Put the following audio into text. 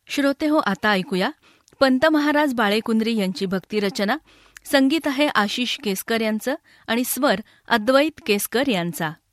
श्रोते हो, आता ऐकूया पंत महाराज बाळेकुंद्री यांची भक्तिरचना. संगीत आहे आशिष केसकर यांचं आणि स्वर अद्वैत केसकर यांचा.